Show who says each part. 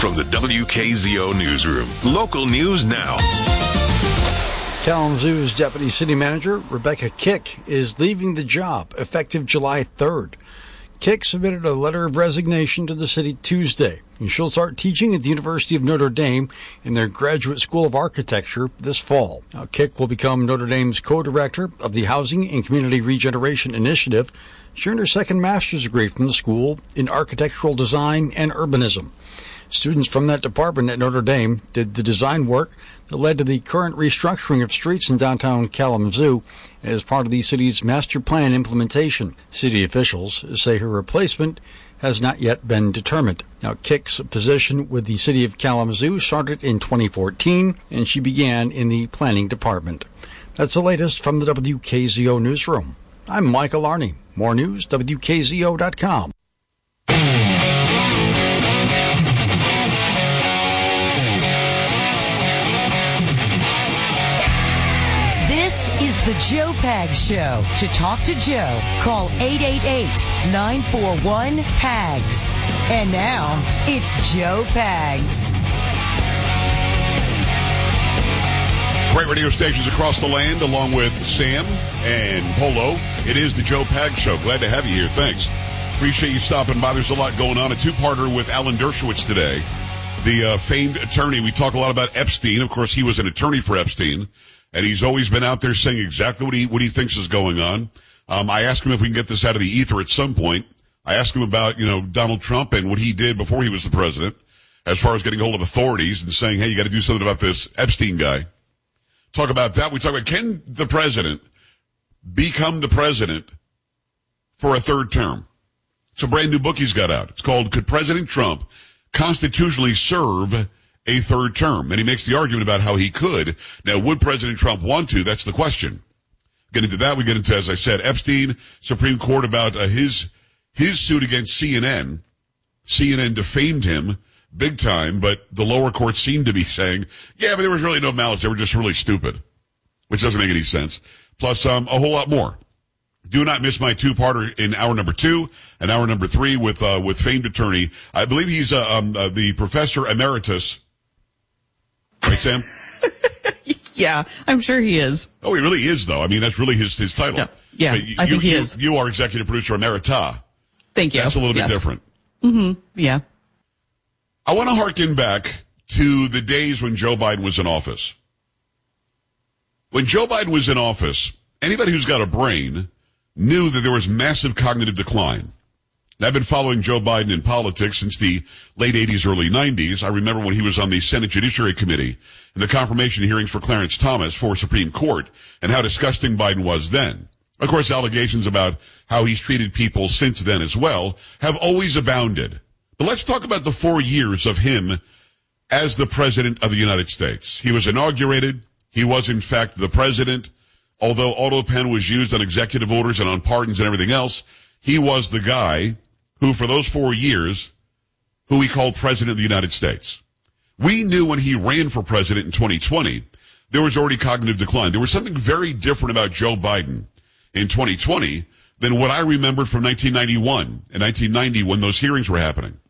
Speaker 1: From the WKZO Newsroom, local news now.
Speaker 2: Kalamazoo's Deputy City Manager, Rebecca Kick, is leaving the job effective July 3rd. Kick submitted a letter of resignation to the city Tuesday, and she'll start teaching at the University of Notre Dame in their Graduate School of Architecture this fall. Now, Kick will become Notre Dame's co-director of the Housing and Community Regeneration Initiative. She earned her second master's degree from the school in architectural design and urbanism. Students from that department at Notre Dame did the design work that led to the current restructuring of streets in downtown Kalamazoo as part of the city's master plan implementation. City officials say her replacement has not yet been determined. Now, Kick's position with the city of Kalamazoo started in 2014, and she began in the planning department. That's the latest from the WKZO newsroom. I'm Michael Arney. More news, WKZO.com.
Speaker 3: The Joe Pags Show. To talk to Joe, call 888-941-PAGS. And now, it's Joe Pags.
Speaker 4: Great radio stations across the land, along with Sam and Polo. It is the Joe Pags Show. Glad to have you here. Thanks. Appreciate you stopping by. There's a lot going on. A two-parter with Alan Dershowitz today, the famed attorney. We talk a lot about Epstein. Of course, he was an attorney for Epstein. And he's always been out there saying exactly what he thinks is going on. I asked him if we can get this out of the ether at some point. I asked him about, Donald Trump and what he did before he was the president, as far as getting hold of authorities and saying, hey, you got to do something about this Epstein guy. Talk about that. We talk about, can the president become the president for a third term? It's a brand new book he's got out. It's called Could President Trump Constitutionally Serve a Third Term? And he makes the argument about how he could. Now, would President Trump want to? That's the question. Get into that. We get into, as I said, Epstein, Supreme Court about his suit against CNN. CNN defamed him big time, but the lower court seemed to be saying, yeah, but there was really no malice. They were just really stupid, which doesn't make any sense. Plus, a whole lot more. Do not miss my two-parter in hour number 2 and hour number 3 with famed attorney. I believe he's the professor emeritus. Right, Sam?
Speaker 5: Yeah, I'm sure he is.
Speaker 4: Oh, he really is, though. I mean, that's really his title.
Speaker 5: Yeah, I think he is.
Speaker 4: You are executive producer emerita.
Speaker 5: Thank you.
Speaker 4: That's a little bit different.
Speaker 5: Mm-hmm. Yeah.
Speaker 4: I want to harken back to the days when Joe Biden was in office. When Joe Biden was in office, anybody who's got a brain knew that there was massive cognitive decline. I've been following Joe Biden in politics since the late 80s, early 90s. I remember when he was on the Senate Judiciary Committee in the confirmation hearings for Clarence Thomas for Supreme Court and how disgusting Biden was then. Of course, allegations about how he's treated people since then as well have always abounded. But let's talk about the 4 years of him as the President of the United States. He was inaugurated. He was, in fact, the President. Although auto pen was used on executive orders and on pardons and everything else, he was the guy who, for those 4 years, who he called President of the United States. We knew when he ran for president in 2020, there was already cognitive decline. There was something very different about Joe Biden in 2020 than what I remembered from 1991 and 1990 when those hearings were happening.